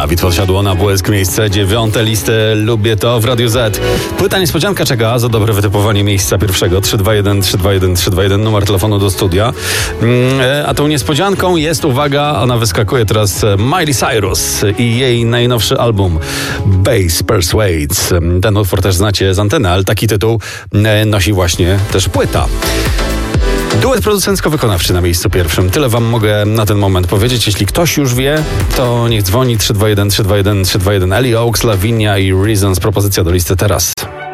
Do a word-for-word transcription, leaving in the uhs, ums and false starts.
Dawid Podsiadło na błysk, miejsce dziewiąte listy Lubię to w Radiu Z. Płyta niespodzianka czeka za dobre wytypowanie miejsca pierwszego. trzy dwa jeden trzy dwa jeden trzy dwa jeden, numer telefonu do studia. A tą niespodzianką jest, uwaga, ona wyskakuje teraz, Miley Cyrus i jej najnowszy album Bass Persuades. Ten utwór też znacie z anteny, ale taki tytuł nosi właśnie też płyta. Duet producencko-wykonawczy na miejscu pierwszym. Tyle wam mogę na ten moment powiedzieć. Jeśli ktoś już wie, to niech dzwoni trzy dwa jeden trzy dwa jeden trzy dwa jeden. Ellie Oaks, Lavinia i Reasons. Propozycja do listy teraz.